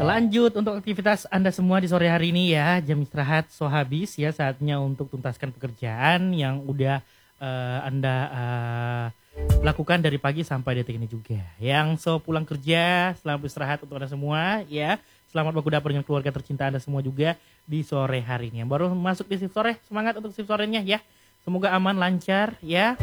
Lanjut untuk aktivitas Anda semua di sore hari ini ya. Jam istirahat so habis ya, saatnya untuk tuntaskan pekerjaan yang udah Anda lakukan dari pagi sampai detik ini juga. Yang so pulang kerja, selamat istirahat untuk Anda semua ya. Selamat baku dapur dengan keluarga tercinta Anda semua juga di sore hari ini. Yang baru masuk di shift sore, semangat untuk shift sorenya ya. Semoga aman, lancar ya.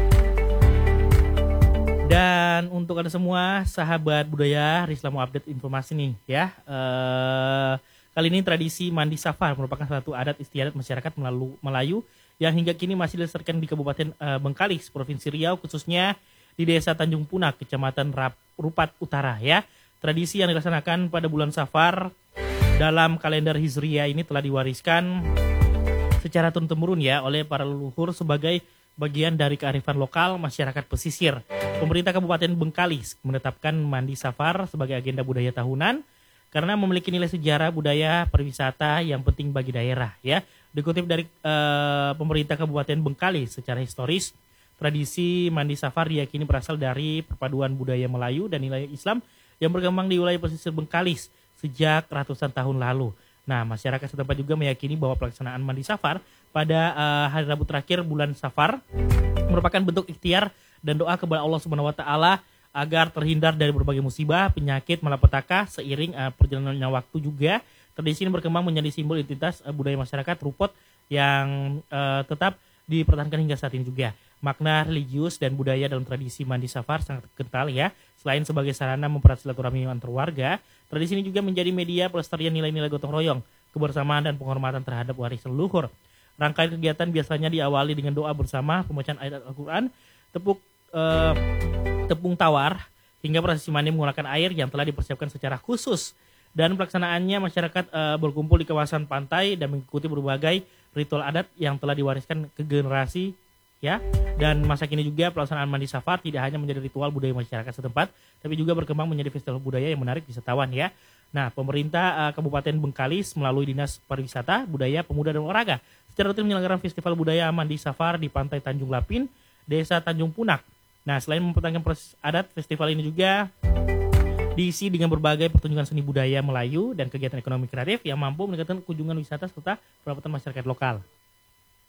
Dan untuk Anda semua sahabat budaya, Rizla mau update informasi nih ya. Kali ini tradisi mandi safar merupakan satu adat istiadat masyarakat Melayu yang hingga kini masih dilestarikan di Kabupaten Bengkalis, Provinsi Riau, khususnya di Desa Tanjung Punak, Kecamatan Rupat Utara ya. Tradisi yang dilaksanakan pada bulan Safar dalam kalender Hijriah ini telah diwariskan secara turun-temurun ya oleh para leluhur sebagai bagian dari kearifan lokal masyarakat pesisir. Pemerintah Kabupaten Bengkalis menetapkan mandi safar sebagai agenda budaya tahunan karena memiliki nilai sejarah budaya pariwisata yang penting bagi daerah ya. Dikutip dari pemerintah Kabupaten Bengkalis, secara historis tradisi mandi safar diyakini berasal dari perpaduan budaya Melayu dan nilai Islam yang berkembang di wilayah pesisir Bengkalis sejak ratusan tahun lalu. Nah, masyarakat setempat juga meyakini bahwa pelaksanaan mandi safar pada hari Rabu terakhir bulan Safar merupakan bentuk ikhtiar dan doa kepada Allah Subhanahu wa taala agar terhindar dari berbagai musibah, penyakit, malapetaka. Seiring perjalanannya waktu juga tradisi ini berkembang menjadi simbol identitas budaya masyarakat Rupot yang tetap dipertahankan hingga saat ini juga. Makna religius dan budaya dalam tradisi mandi safar sangat kental ya. Selain sebagai sarana mempererat silaturahmi antar warga, tradisi ini juga menjadi media pelestarian nilai-nilai gotong royong, kebersamaan dan penghormatan terhadap warisan leluhur. Rangkaian kegiatan biasanya diawali dengan doa bersama, pembacaan ayat Al-Quran, tepung tawar, hingga prosesi mandi menggunakan air yang telah dipersiapkan secara khusus. Dan pelaksanaannya masyarakat berkumpul di kawasan pantai dan mengikuti berbagai ritual adat yang telah diwariskan ke generasi ya. Dan masa kini juga pelaksanaan mandi safar tidak hanya menjadi ritual budaya masyarakat setempat, tapi juga berkembang menjadi festival budaya yang menarik wisatawan ya. Nah, pemerintah Kabupaten Bengkalis melalui Dinas Pariwisata, Budaya, Pemuda dan Olahraga secara rutin menyelenggarakan festival budaya mandi safar di Pantai Tanjung Lapin, Desa Tanjung Punak. Nah, selain mempertahankan proses adat, festival ini juga diisi dengan berbagai pertunjukan seni budaya Melayu dan kegiatan ekonomi kreatif yang mampu meningkatkan kunjungan wisata serta pendapatan masyarakat lokal.